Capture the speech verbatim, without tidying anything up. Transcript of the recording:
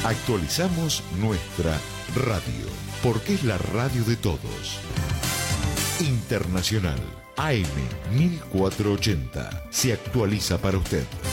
Actualizamos nuestra radio, porque es la radio de todos. Internacional A M mil cuatrocientos ochenta se actualiza para usted.